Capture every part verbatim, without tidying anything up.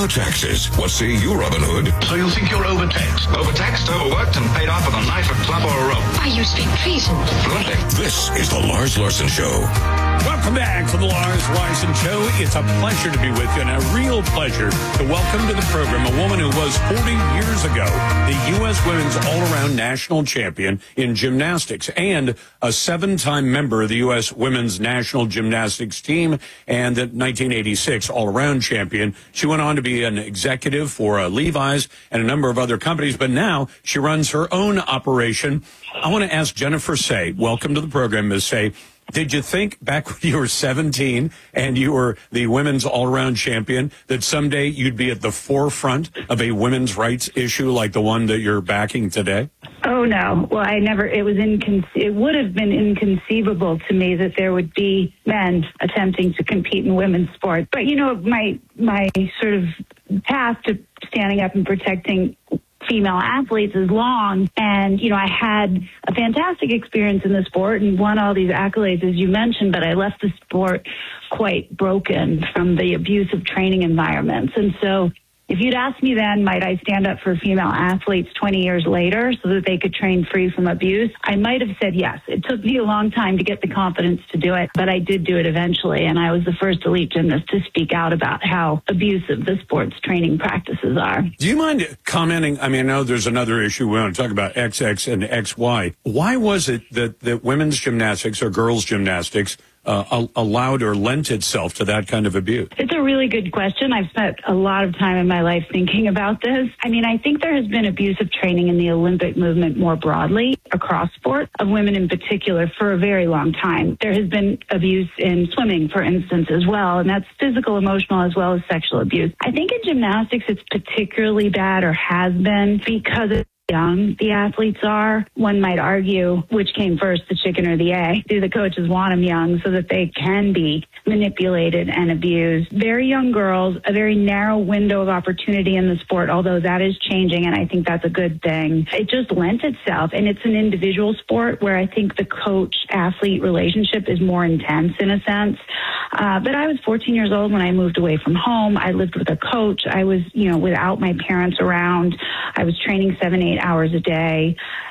about taxes. What say you, Robin Hood? So you think you're overtaxed? Overtaxed, overworked, and paid off with a knife, a club, or a rope. Why, you speak treason. Fluently. This is the Lars Larson Show. Welcome back to the Lars Larson Show. It's a pleasure to be with you, and a real pleasure to welcome to the program a woman who was forty years ago the U S Women's All-Around National Champion in gymnastics and a seven-time member of the U S Women's National Gymnastics team and the nineteen eighty-six All-Around Champion. She went on to be an executive for uh, Levi's and a number of other companies, but now she runs her own operation. I want to ask Jennifer Say, welcome to the program, Miz Say. Did you think back when you were seventeen and you were the women's all-around champion that someday you'd be at the forefront of a women's rights issue like the one that you're backing today? Oh, no. Well, I never, it was inconce- it would have been inconceivable to me that there would be men attempting to compete in women's sports. But, you know, my, my sort of path to standing up and protecting female athletes is long, and you know I had a fantastic experience in the sport and won all these accolades as you mentioned, but I left the sport quite broken from the abusive training environments. And so if you'd asked me then, might I stand up for female athletes twenty years later so that they could train free from abuse, I might have said yes. It took me a long time to get the confidence to do it, but I did do it eventually, and I was the first elite gymnast to speak out about how abusive the sports training practices are. Do you mind commenting? I mean, I know there's another issue we want to talk about, X X and X Y. Why was it that, that women's gymnastics or girls' gymnastics Uh, allowed or lent itself to that kind of abuse? It's a really good question. I've spent a lot of time in my life thinking about this. I mean, I think there has been abusive training in the Olympic movement more broadly across sports, of women in particular, for a very long time. There has been abuse in swimming, for instance, as well, and that's physical, emotional, as well as sexual abuse. I think in gymnastics it's particularly bad, or has been, because it's young the athletes are. One might argue which came first, the chicken or the egg. Do the coaches want them young so that they can be manipulated and abused? Very young girls, a very narrow window of opportunity in the sport, although that is changing, and I think that's a good thing. It just lent itself, and it's an individual sport where I think the coach-athlete relationship is more intense in a sense. Uh, but I was fourteen years old when I moved away from home. I lived with a coach. I was, you know, without my parents around. I was training seven, eight hours a day.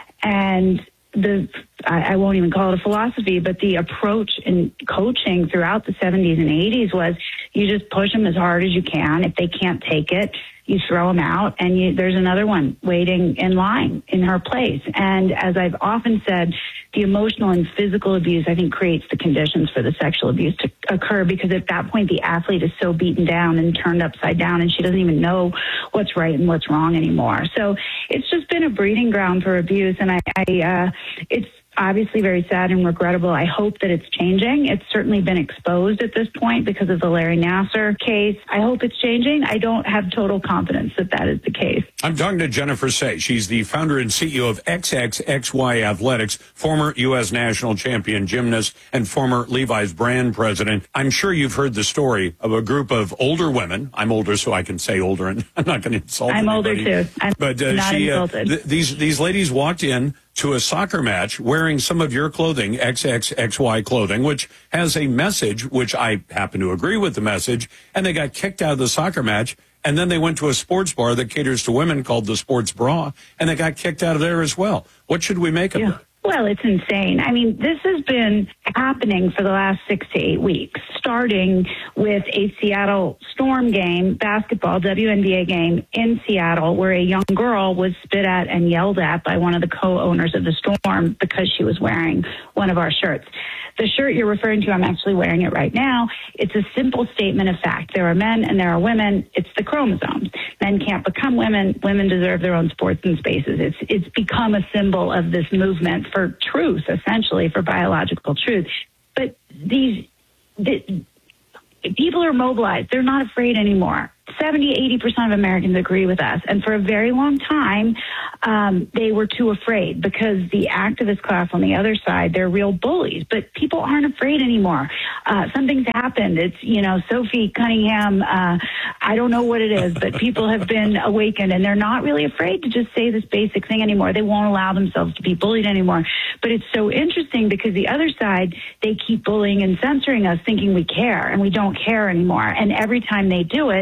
And the, I, I won't even call it a philosophy, but the approach in coaching throughout the seventies and eighties was you just push them as hard as you can. If they can't take it, you throw them out, and you, there's another one waiting in line in her place. And as I've often said, the emotional and physical abuse, I think, creates the conditions for the sexual abuse to occur, because at that point the athlete is so beaten down and turned upside down, and she doesn't even know what's right and what's wrong anymore. So it's just been a breeding ground for abuse, and I, I uh, it's obviously very sad and regrettable. I hope that it's changing. It's certainly been exposed at this point because of the Larry Nassar case. I hope it's changing. I don't have total confidence that that is the case. I'm talking to Jennifer Say. She's the founder and C E O of X X X Y Athletics, former U S national champion gymnast and former Levi's brand president. I'm sure you've heard the story of a group of older women. I'm older, so I can say older, and I'm not going to insult I'm anybody. older, too. I'm but, uh, not she, insulted. Uh, th- these, these ladies walked in to a soccer match wearing some of your clothing, X X X Y clothing, which has a message, which I happen to agree with the message, and they got kicked out of the soccer match, and then they went to a sports bar that caters to women called the Sports Bra, and they got kicked out of there as well. What should we make of yeah. that? Well, it's insane. I mean, this has been happening for the last six to eight weeks, starting with a Seattle Storm game, basketball, W N B A game in Seattle, where a young girl was spit at and yelled at by one of the co-owners of the Storm because she was wearing one of our shirts. The shirt you're referring to, I'm actually wearing it right now. It's a simple statement of fact. There are men and there are women. It's the chromosomes. Men can't become women. Women deserve their own sports and spaces. It's it's become a symbol of this movement for truth, essentially, for biological truth. But these the, people are mobilized. They're not afraid anymore. seventy, eighty percent of Americans agree with us. And for a very long time, um, they were too afraid because the activist class on the other side, they're real bullies. But people aren't afraid anymore. Uh, something's happened. It's, you know, Sophie Cunningham, uh, I don't know what it is, but people have been awakened, and they're not really afraid to just say this basic thing anymore. They won't allow themselves to be bullied anymore. But it's so interesting because the other side, they keep bullying and censoring us, thinking we care, and we don't care anymore. And every time they do it,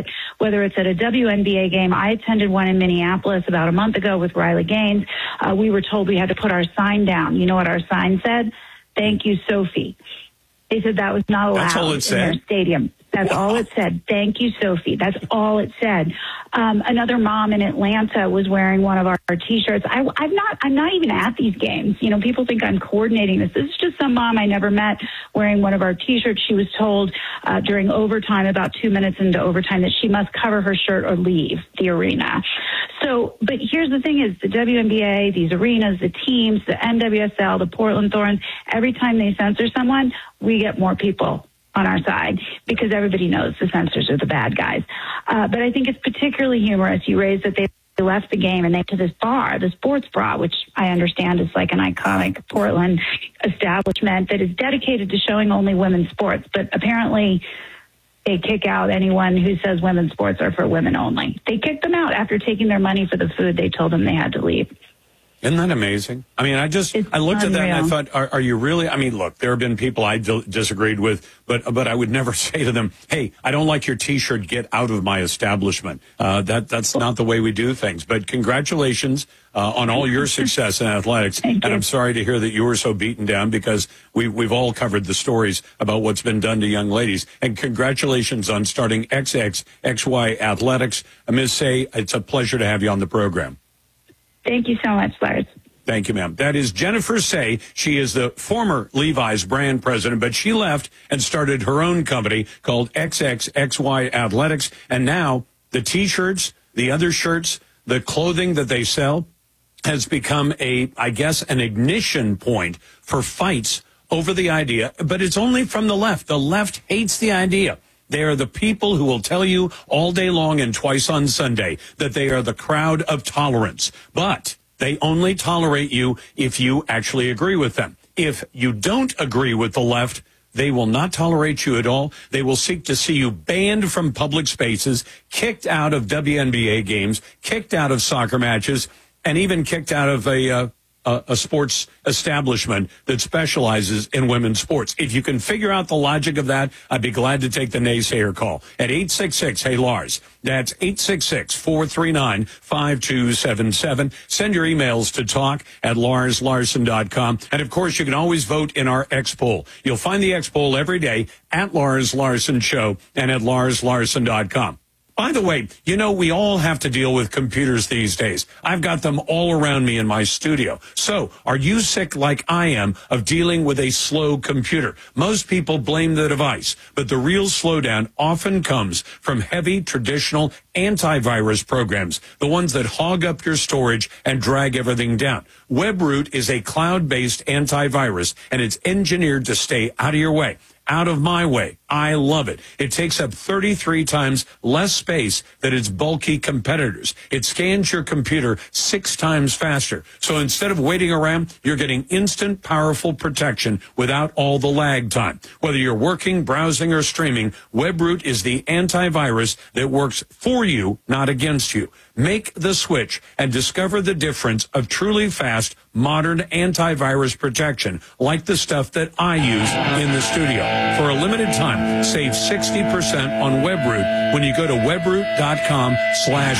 whether it's at a W N B A game. I attended one in Minneapolis about a month ago with Riley Gaines. Uh, we were told we had to put our sign down. You know what our sign said? Thank you, Sophie. They said that was not allowed That's all it said? in their stadium. That's wow. all it said. Thank you, Sophie. That's all it said. Um, another mom in Atlanta was wearing one of our, our T-shirts. I, I'm not. I'm not even at these games. You know, people think I'm coordinating this. This is just some mom I never met wearing one of our T-shirts. She was told uh, during overtime, about two minutes into overtime, that she must cover her shirt or leave the arena. So, but here's the thing: is the W N B A, these arenas, the teams, the N W S L, the Portland Thorns. Every time they censor someone, we get more people on our side because everybody knows the censors are the bad guys. Uh, but I think it's particularly humorous. You raised that they left the game and they to this bar, the Sports Bra, which I understand is like an iconic Portland establishment that is dedicated to showing only women's sports. But apparently they kick out anyone who says women's sports are for women only. They kicked them out after taking their money for the food. They told them they had to leave. Isn't that amazing? I mean, I just, it's I looked unreal. at that and I thought, are, are you really? I mean, look, there have been people I d- disagreed with, but but I would never say to them, hey, I don't like your T-shirt, get out of my establishment. Uh, that That's not the way we do things. But congratulations uh, on all your success in athletics. Thank and you. I'm sorry to hear that you were so beaten down because we, we've all covered the stories about what's been done to young ladies. And congratulations on starting X X X Y Athletics. Miz Say, it's a pleasure to have you on the program. Thank you so much, Lars. Thank you, ma'am. That is Jennifer Say. She is the former Levi's brand president, but she left and started her own company called X X X Y Athletics. And now the T-shirts, the other shirts, the clothing that they sell has become a, I guess, an ignition point for fights over the idea. But it's only from the left. The left hates the idea. They are the people who will tell you all day long and twice on Sunday that they are the crowd of tolerance. But they only tolerate you if you actually agree with them. If you don't agree with the left, they will not tolerate you at all. They will seek to see you banned from public spaces, kicked out of W N B A games, kicked out of soccer matches, and even kicked out of a uh, A, a sports establishment that specializes in women's sports. If you can figure out the logic of that, I'd be glad to take the naysayer call at eight six six, hey, Lars. That's eight six six, four three nine, five two seven seven. Send your emails to talk at lars larson dot com. And, of course, you can always vote in our X poll. You'll find the X poll every day at Lars Larson Show and at lars larson dot com. By the way, you know, we all have to deal with computers these days. I've got them all around me in my studio. So are you sick like I am of dealing with a slow computer? Most people blame the device, but the real slowdown often comes from heavy traditional antivirus programs, the ones that hog up your storage and drag everything down. WebRoot is a cloud-based antivirus, and it's engineered to stay out of your way. Out of my way. I love it. It takes up thirty-three times less space than its bulky competitors. It scans your computer six times faster. So instead of waiting around, you're getting instant, powerful protection without all the lag time. Whether you're working, browsing, or streaming, WebRoot is the antivirus that works for you, not against you. Make the switch and discover the difference of truly fast, modern antivirus protection, like the stuff that I use in the studio. For a limited time, save sixty percent on WebRoot when you go to webroot.com slash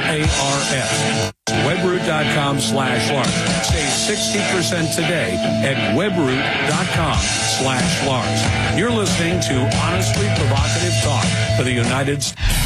L-A-R-S. webroot.com slash Lars. Save sixty percent today at webroot.com slash Lars. You're listening to honestly provocative talk for the United States.